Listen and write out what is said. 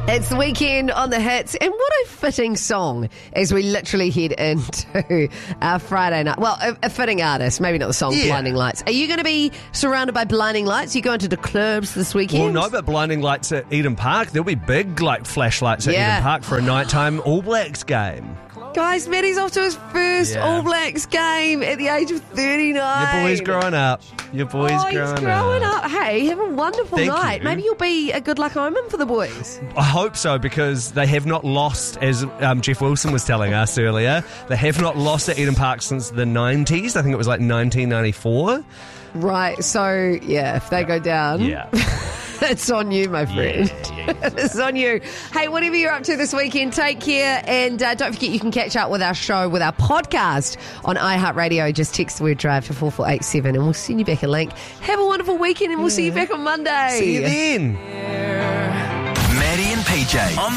It's the weekend on the hits, and what a fitting song as we literally head into our Friday night. Well, a fitting artist, maybe not the song Blinding Lights. Are you going to be surrounded by blinding lights? Are you going to the clubs this weekend? Well, no, but blinding lights at Eden Park. There'll be big flashlights at Eden Park for a nighttime All Blacks game. Guys, Matty's off to his first All Blacks game at the age of 39. Your boy's growing up. He's growing up. Hey, have a wonderful night. You. Maybe you'll be a good luck omen for the boys. I hope so, because they have not lost, as Jeff Wilson was telling us earlier, they have not lost at Eden Park since the 90s. I think it was like 1994. Right, so, if they go down... It's on you, my friend. It's on you. Hey, whatever you're up to this weekend, take care. And don't forget, you can catch up with our show, with our podcast on iHeartRadio. Just text the word drive to 4487 and we'll send you back a link. Have a wonderful weekend and we'll see you back on Monday. See you then. Maddie and PJ.